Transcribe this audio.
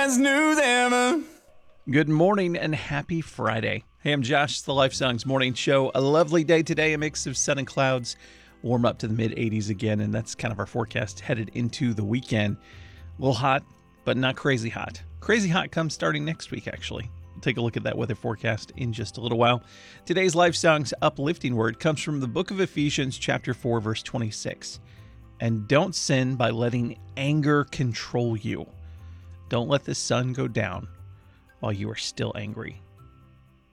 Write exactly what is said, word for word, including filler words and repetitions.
best news ever. Good morning and happy Friday. Hey, I'm Josh, it's the Life Songs Morning Show. A lovely day today, a mix of sun and clouds. Warm up to the mid eighties again, and that's kind of our forecast headed into the weekend. A little hot, but not crazy hot. Crazy hot comes starting next week, actually. We'll take a look at that weather forecast in just a little while. Today's Life Songs uplifting word comes from the book of Ephesians, chapter four, verse twenty-six. And don't sin by letting anger control you. Don't let the sun go down while you are still angry.